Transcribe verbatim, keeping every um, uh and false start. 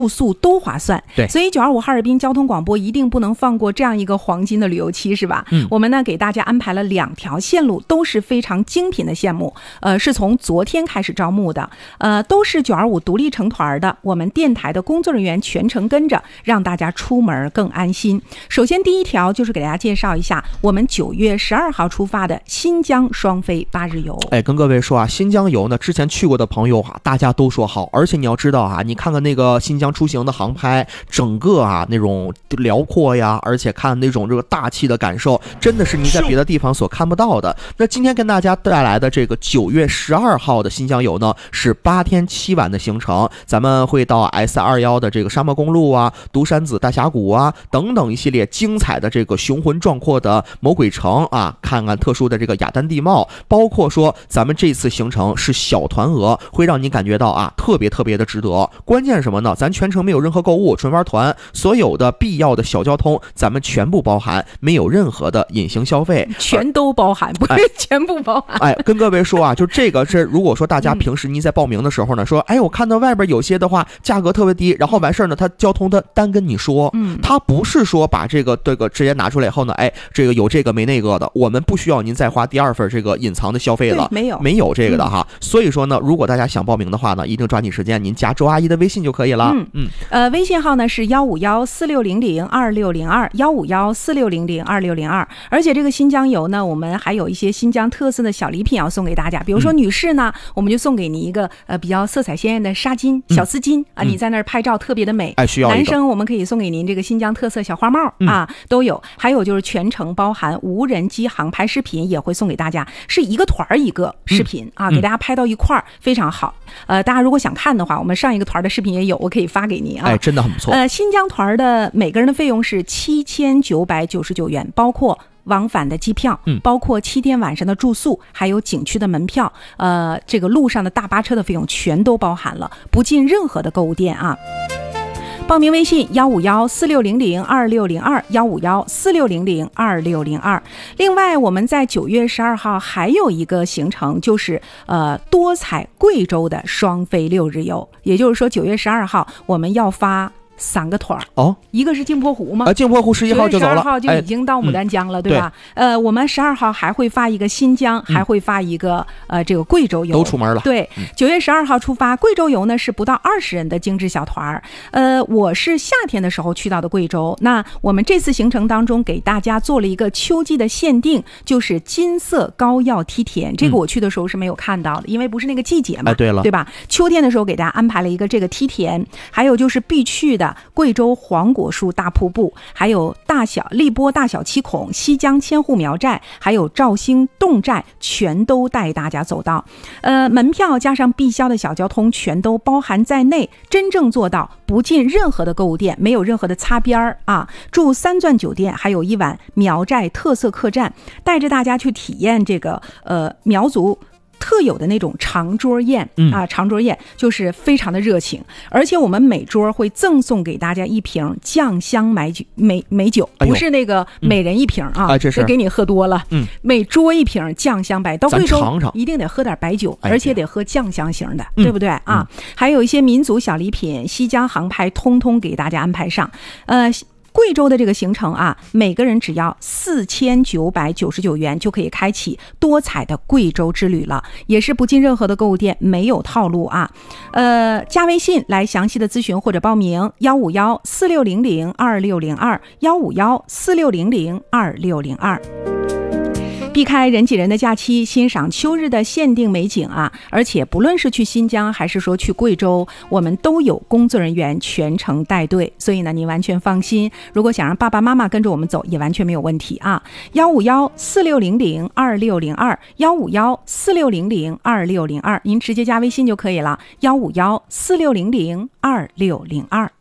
住宿都划算。 对， 所以九二五哈尔滨交通广播一定不能放过这样一个黄金的旅游期，是吧？ 嗯， 我们呢给大家安排了两条线路，都是非常精品的线路，呃，是从昨天开始招募的，呃，都是九二五独立成团的，我们电台的工作人员全程跟着，让大家出门更安心。首先第一条就是给大家介绍一下我们九月十二号出发的新疆双飞八日游。 哎，跟各位说啊，新疆游呢，之前去过的朋友啊，大家都说好，而且你要知道啊，你看看那个新疆出行的航拍，整个啊那种辽阔呀，而且看那种这个大气的感受，真的是你在别的地方所看不到的。那今天跟大家带来的这个九月十二号的新疆游呢，是八天七晚的行程，咱们会到 S 二十一 的这个沙漠公路啊、独山子大峡谷啊等等一系列精彩的这个雄浑壮阔的魔鬼城啊，看看特殊的这个雅丹地貌，包括说咱们这次行程是小团额，会让你感觉到啊特别特别的值得。关键是什么呢？咱全程没有任何购物，纯玩团，所有的必要的小交通咱们全部包含，没有任何的隐形消费， 全都包含，不是全部包含。 哎，跟各位说啊，就这个是如果说大家平时你在报名的时候呢，说哎我看到外边有些的话价格特别低，然后完事儿呢，他交通的单跟你说，嗯，他不是说把这个这个直接拿出来以后呢，哎，这个有这个没那个的，我们不需要您再花第二份这个隐藏的消费了， 没有没有这个的哈。嗯、所以说呢，如果大家想报名的话呢，一定抓紧时间，您加周阿姨的微信就可以了。 嗯嗯，呃，微信号呢是幺五幺四六零零二六零二幺五幺四六零零二六零二，而且这个新疆游呢，我们还有一些新疆特色的小礼品要送给大家，比如说女士呢，嗯、我们就送给你一个呃比较色彩鲜艳的纱巾小丝巾、嗯、啊，你在那儿拍照特别的美。 哎，需要男生我们可以送给您这个新疆特色小花帽、嗯、啊，都有。还有就是全程包含无人机航拍视频也会送给大家，是一个团一个视频、嗯、啊，给大家拍到一块儿、嗯、非常好。呃，大家如果想看的话，我们上一个团的视频也有，我可以发给你啊。 哎，真的很不错。 呃，新疆团的每个人的费用是七千九百九十九元，包括往返的机票，嗯，包括七天晚上的住宿，还有景区的门票，呃，这个路上的大巴车的费用全都包含了，不进任何的购物店啊。报名微信幺五幺四六零零二六零二幺五幺四六零零二六零二。另外，我们在九月十二号还有一个行程，就是呃多彩贵州的双飞六日游，也就是说九月十二号我们要发三个团哦，一个是镜泊湖嘛， 呃，镜泊湖十一号就走了， 十二号就已经到牡丹江了， 哎、 对吧？对呃，我们十二号还会发一个新疆，嗯、还会发一个呃这个贵州游， 都出门了。 对，九、嗯、月十二号出发，贵州游呢是不到二十人的精致小团。呃，我是夏天的时候去到的贵州，那我们这次行程当中给大家做了一个秋季的限定，就是金色膏药梯田。这个我去的时候是没有看到的，嗯、因为不是那个季节嘛。 哎，对了， 对吧？秋天的时候给大家安排了一个这个梯田，还有就是必去的贵州黄果树大瀑布，还有大小荔波大小七孔、西江千户苗寨，还有肇兴侗寨，全都带大家走到。呃，门票加上必销的小交通全都包含在内，真正做到不进任何的购物店，没有任何的擦边儿啊！住三钻酒店，还有一晚苗寨特色客栈，带着大家去体验这个呃苗族特有的那种长桌宴、嗯、啊，长桌宴就是非常的热情，而且我们每桌会赠送给大家一瓶酱香美酒，美美酒，不是那个每人一瓶啊， 哎、这是给你喝多了。嗯，每桌一瓶酱香白，到贵州尝尝一定得喝点白酒， 哎、 而且得喝酱香型的，嗯、对不对啊？嗯、还有一些民族小礼品，西江航拍通通给大家安排上，呃。贵州的这个行程啊，每个人只要四千九百九十九元就可以开启多彩的贵州之旅了，也是不进任何的购物店，没有套路啊。呃，加微信来详细的咨询或者报名，幺五幺四六零零二六零二幺五幺四六零零二六零二。避开人挤人的假期，欣赏秋日的限定美景啊！而且不论是去新疆还是说去贵州，我们都有工作人员全程带队，所以呢，你完全放心。如果想让爸爸妈妈跟着我们走，也完全没有问题啊！幺五幺四六零零二六零二幺五幺四六零零二六零二，您直接加微信就可以了。幺五幺四六零零二六零二。